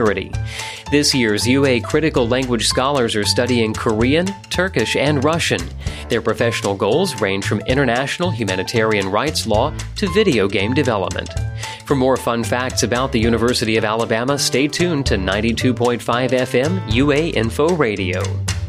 This year's UA Critical Language Scholars are studying Korean, Turkish, and Russian. Their professional goals range from international humanitarian rights law to video game development. For more fun facts about the University of Alabama, stay tuned to 92.5 FM UA Info Radio.